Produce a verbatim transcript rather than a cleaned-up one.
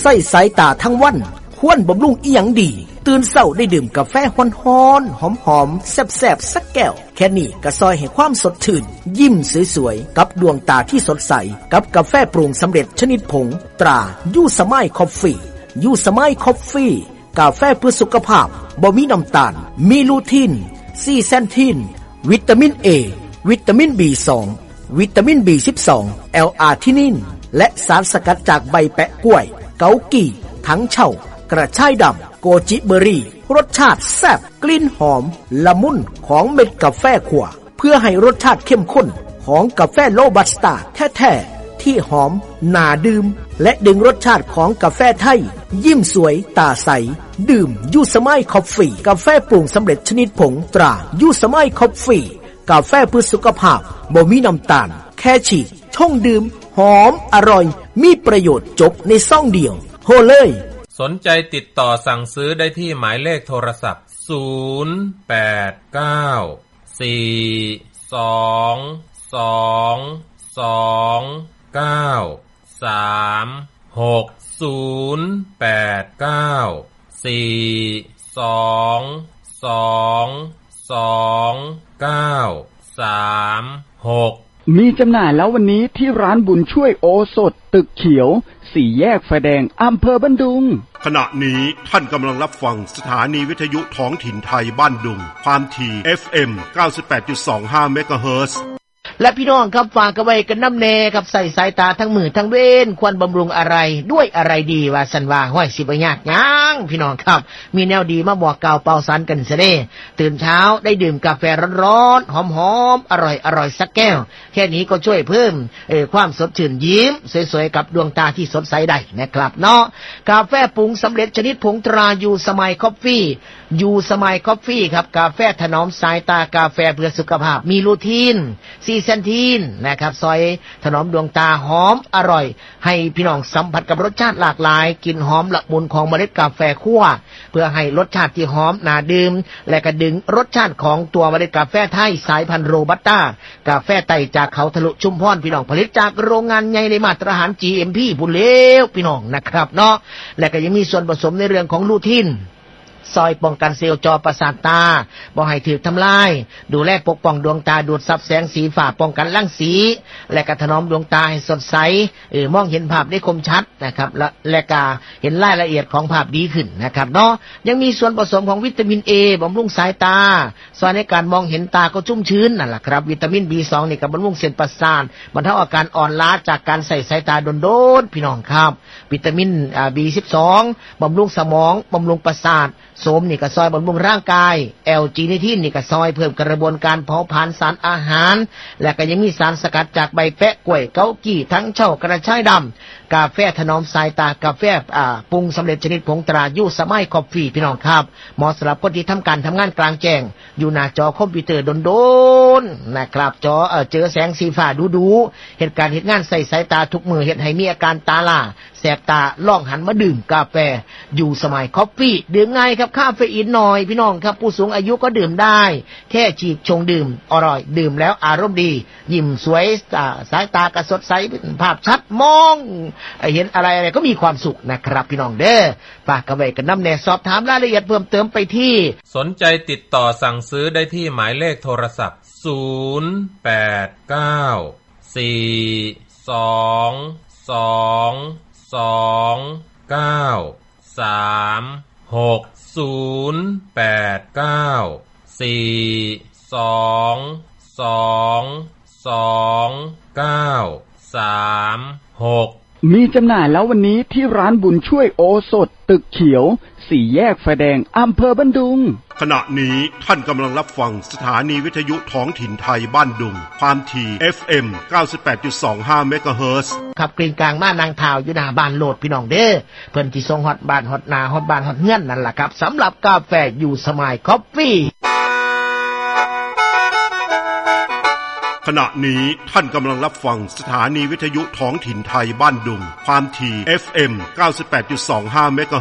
ส่สายตาทั้งวันควรบำรุงอีหยังดีตื่นเช้าได้ดื่มกาแฟฮ้อนๆหอมๆแซ่บๆสักแก้วแค่นี้ก็ซอยให้ความสดชื่นยิ้มสวยๆกับดวงตาที่สดใสกับกาแฟปรุงสำเร็จชนิดผงตรายูสมัยคอฟฟี่ยูสมัยคอฟฟี่กาแฟเพื่อสุขภาพบ่มีน้ำตาลมีลูทีนซีแซนทินวิตามิน A วิตามิน บี สอง วิตามิน บี สิบสอง แอล อาร์ทินินและสารสกัดจากใบแปะกล้วยเกากี่ถังเช่ากระชายดำโกจิเบอรี่รสชาติแซ่บกลิ่นหอมละมุนของเม็ดกาแฟขั่วเพื่อให้รสชาติเข้มข้นของกาแฟโรบัสต้าแท้ๆที่หอมน่าดื่มและดึงรสชาติของกาแฟไทยยิ้มสวยตาใสดื่มยูสมัยคอฟฟี่กาแฟปรุงสำเร็จชนิดผงตรายูสมัยคอฟฟี่กาแฟเพื่อสุขภาพบ่มีน้ำตาลแค่ฉีดชงดื่มหอมอร่อยมีประโยชน์จบในซองเดียวโหเลยสนใจติดต่อสั่งซื้อได้ที่หมายเลขโทรศัพท์ศูนย์ แปด เก้า สี่ สอง สอง สอง เก้า สาม หก ศูนย์ แปด เก้า สี่ สอง สอง สอง เก้า สาม หกมีจำหน่ายแล้ววันนี้ที่ร้านบุญช่วยโอสถตึกเขียวสี่แยกไฟแดงอำเภอบ้านดุงขณะนี้ท่านกำลังรับฟังสถานีวิทยุท้องถิ่นไทยบ้านดุงความถี่ เอฟ เอ็ม เก้าสิบแปดจุดสองห้า เมกะเฮิรตซ์และพี่น้องครับฝากกันไว้กันน้ำแน่ครับใส่สายตาทั้งมือทั้งเว้นควรบำรุงอะไรด้วยอะไรดีว่าสันว่าห้อยสิบยากยังพี่น้องครับมีแนวดีมาบอกกล่าวเป่าสันกันซะเด้ตื่นเช้าได้ดื่มกาแฟร้อนๆหอมๆอร่อยๆสักแก้วแค่นี้ก็ช่วยเพิ่มเอ่อความสดชื่นยิ้มสวยๆกับดวงตาที่สดใสได้นะครับเนาะกาแฟปรุงสำเร็จชนิดผงตรายูสมัยคอฟฟี่ยูสมัยคอฟฟี่ครับกาแฟถนอมสายตากาแฟเพื่อสุขภาพมีลูทีนซีเซนทีนนะครับซอยถนอมดวงตาหอมอร่อยให้พี่น้องสัมผัสกับรสชาติหลากหลายกลิ่นหอมละมุนของเมล็ดกาแฟคั่วเพื่อให้รสชาติที่หอมน่าดื่มและก็ดึงรสชาติของตัวเมล็ดกาแฟไทยสายพันธุ์โรบัสต้ากาแฟไต่จากเขาทะลุชุมพรพี่น้องผลิตจากโรงงานใหญ่ในมาตรฐาน จี เอ็ม พี ผู้เลวพี่น้องนะครับเนาะและก็ยังมีส่วนผสมในเรื่องของลูทีนซอยป้องกันเซลล์จอประสาทตาบ่ให้ถูกทำลายดูแลปกป้องดวงตาดูดซับแสงสีฟ้าป้องกันรังสีและก็ถนอมดวงตาให้สดใสเออมองเห็นภาพได้คมชัดนะครับและและก็เห็นรายละเอียดของภาพดีขึ้นนะครับเนาะยังมีส่วนผสมของวิตามิน A บำรุงสายตาช่วยในการมองเห็นตาก็ชุ่มชื้นนั่นแหละครับวิตามิน บี สอง นี่ก็บำรุงเส้นประสาทบรรเทาอาการอ่อนล้าจากการใส่สายตาโดนๆพี่น้องครับวิตามินอ่า บี สิบสอง บำรุงสมองบำรุงประสาทโสมนี่ก็ซอยบำรุงร่างกายแอลจีนิทินนี่ก็ซอยเพิ่มกระบวนการเผาผลาญสารอาหารและก็ยังมีสารสกัดจากใบแปะกล้วยเกากี้ทั้งเช่ากระชายดำกาแฟถนอมสายตากาแฟอ่าปรุงสำเร็จชนิดผงตรายูสมัยคอฟฟี่พี่น้องครับเหมาะสำหรับคนที่ทำการทำงานกลางแจ้งอยู่หน้าจอคอมพิวเตอร์โดนๆนะครับจอเอ่อเจอแสงสีฟ้าดูๆเหตุการณ์เหตุงานใส่สายตาทุกมือเฮ็ดให้มีอาการตาล้าแสบตาลองหันมาดื่มกาแฟยูสมัยคอฟฟี่ดื่มง่ายครับคาเฟอีนน้อยพี่น้องครับผู้สูงอายุก็ดื่มได้แค่ฉีกชงดื่มอร่อยดื่มแล้วอารมณ์ดียิ้มสวยสายตากระสดใสภาพชัดมองเห็นอะไรอะไรก็มีความสุขนะครับพี่น้องเด้อฝากกันไว้กันน้ำแน่สอบถามรายละเอียดเพิ่มเติมไปที่สนใจติดต่อสั่งซื้อได้ที่หมายเลขโทรศัพท์ศูนย์ แปด เก้า สี่ สอง สอง สอง เก้า สาม หก ศูนย์ แปด เก้า สี่ สอง สอง สอง เก้า สาม หกมีจำหน่ายแล้ววันนี้ที่ร้านบุญช่วยโอสถตึกเขียวสี่แยกไฟแดงอำเภอบ้านดุงขณะนี้ท่านกำลังรับฟังสถานีวิทยุท้องถิ่นไทยบ้านดุงความถี่ เอฟ เอ็ม เก้าสิบแปดจุดสองห้า เมกะเฮิรตซ์ขับกลิ่นกลางมานางเท้าอยู่หน้าบ้านโลดพี่น้องเด้อเพิ่นที่ทรงฮอดบ้านฮอดนาฮอดบ้านฮอดเฮือนนั่นล่ะครับสำหรับกาแฟยูสมัยคอฟฟี่ขณะนี้ท่านกำลังรับฟังสถานีวิทยุท้องถิ่นไทยบ้านดุงความถี่ เอฟ เอ็ม เก้าสิบแปดจุดสองห้า เมกะ